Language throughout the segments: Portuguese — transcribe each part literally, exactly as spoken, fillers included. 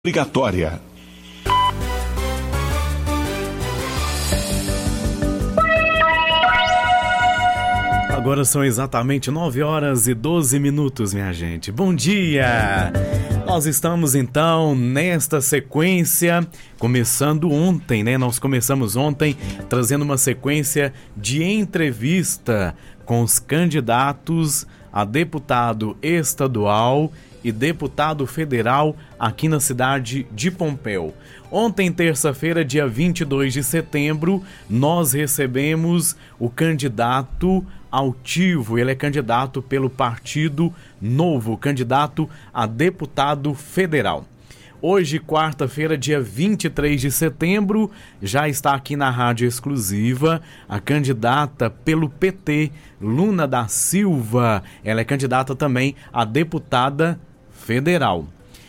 Obrigatória. Agora são exatamente nove horas e doze minutos, minha gente. Bom dia! Nós estamos então nesta sequência, começando ontem, né? Nós começamos ontem trazendo uma sequência de entrevista com os candidatos a deputado estadual e deputado federal aqui na cidade de Pompéu. Ontem, terça-feira, dia vinte e dois de setembro, nós recebemos o candidato altivo. Ele é candidato pelo Partido Novo, candidato a deputado federal. Hoje, quarta-feira, dia vinte e três de setembro, já está aqui na Rádio Exclusiva a candidata pelo P T, Luna da Silva. Ela é candidata também a deputada federal.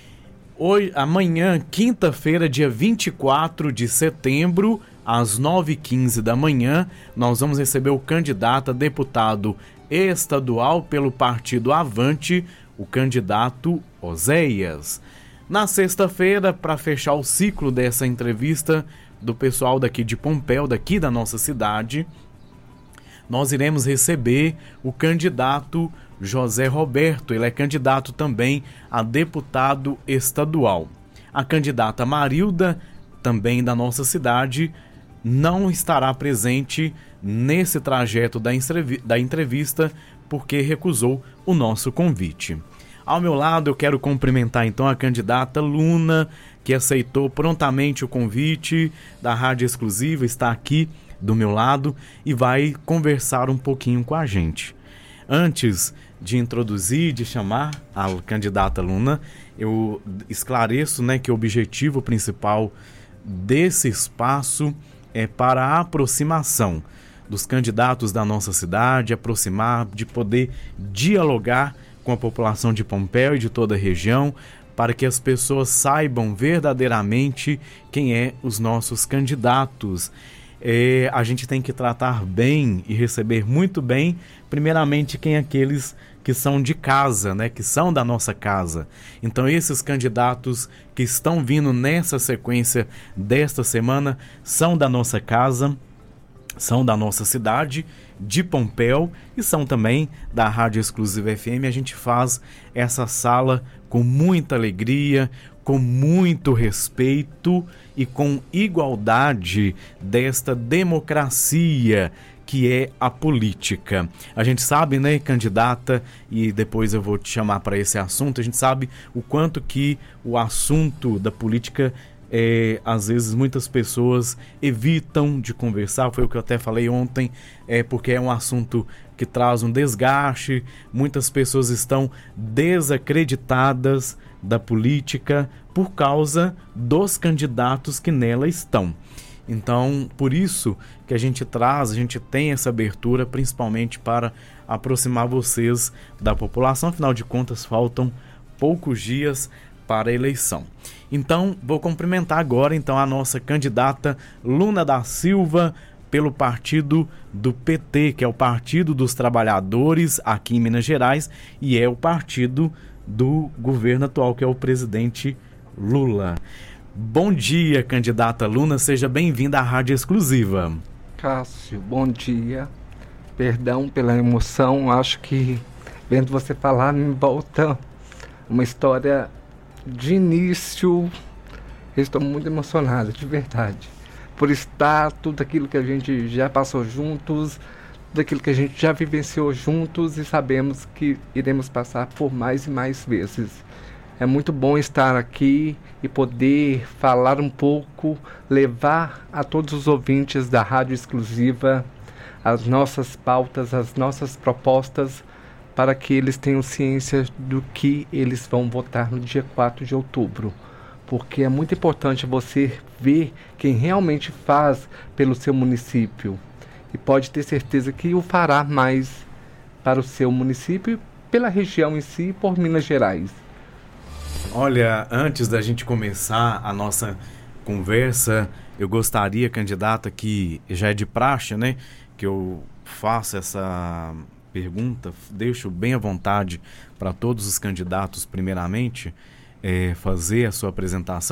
Hoje, amanhã, quinta-feira, dia vinte e quatro de setembro, às nove e quinze da manhã, nós vamos receber o candidato a deputado estadual pelo Partido Avante, o candidato Oséias. Na sexta-feira, para fechar o ciclo dessa entrevista do pessoal daqui de Pompéu, daqui da nossa cidade, nós iremos receber o candidato José Roberto. Ele é candidato também a deputado estadual. A candidata Marilda, também da nossa cidade, não estará presente nesse trajeto da, entrev- da entrevista porque recusou o nosso convite. Ao meu lado, eu quero cumprimentar então a candidata Luna, que aceitou prontamente o convite da Rádio Exclusiva, está aqui do meu lado e vai conversar um pouquinho com a gente. Antes de introduzir, de chamar a candidata Luna, eu esclareço, né, que o objetivo principal desse espaço é para a aproximação dos candidatos da nossa cidade, aproximar, de poder dialogar com a população de Pompéu e de toda a região, para que as pessoas saibam verdadeiramente quem é os nossos candidatos. É, a gente tem que tratar bem e receber muito bem, primeiramente, quem é aqueles que são de casa, né, que são da nossa casa. Então, esses candidatos que estão vindo nessa sequência desta semana são da nossa casa, são da nossa cidade, de Pompéu, e são também da Rádio Exclusiva F M. A gente faz essa sala com muita alegria, com muito respeito e com igualdade desta democracia que é a política. A gente sabe, né, candidata, e depois eu vou te chamar para esse assunto, a gente sabe o quanto que o assunto da política É, às vezes muitas pessoas evitam de conversar, foi o que eu até falei ontem, é, porque é um assunto que traz um desgaste, muitas pessoas estão desacreditadas da política por causa dos candidatos que nela estão. Então, por isso que a gente traz, a gente tem essa abertura, principalmente para aproximar vocês da população, afinal de contas faltam poucos dias para a eleição. Então, vou cumprimentar agora então a nossa candidata Luna da Silva pelo partido do P T, que é o Partido dos Trabalhadores aqui em Minas Gerais e é o partido do governo atual, que é o presidente Lula. Bom dia, candidata Luna, seja bem-vinda à Rádio Exclusiva. Cássio, bom dia. Perdão pela emoção, acho que vendo você falar me volta uma história de início. Eu estou muito emocionado, de verdade, por estar tudo aquilo que a gente já passou juntos, tudo aquilo que a gente já vivenciou juntos e sabemos que iremos passar por mais e mais vezes. É muito bom estar aqui e poder falar um pouco, levar a todos os ouvintes da Rádio Exclusiva as nossas pautas, as nossas propostas, para que eles tenham ciência do que eles vão votar no dia quatro de outubro. Porque é muito importante você ver quem realmente faz pelo seu município. E pode ter certeza que o fará mais para o seu município, pela região em si e por Minas Gerais. Olha, antes da gente começar a nossa conversa, eu gostaria, candidata, que já é de praxe, né, que eu faça essa pergunta, deixo bem à vontade para todos os candidatos primeiramente, é, fazer a sua apresentação.